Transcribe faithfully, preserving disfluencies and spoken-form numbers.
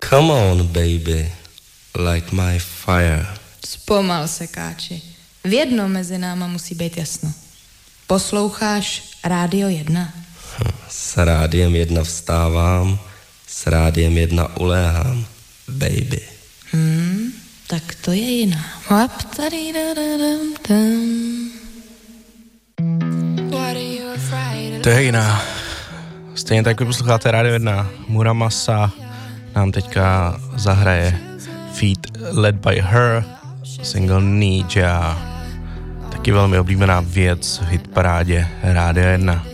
Come on, baby, light my fire. Zpomal se, káči. V jednom mezi náma musí být jasno. Posloucháš Rádio jedna? S Rádiem jedna vstávám, s Rádiem jedna uléhám, baby. Hmm, tak to je jiná. To je jiná. Stejně tak, když posloucháte Rádio jedna, Muramasa nám teďka zahraje feat Led by Her, single Ninja. Taky velmi oblíbená věc v hitparádě Rádia jedna.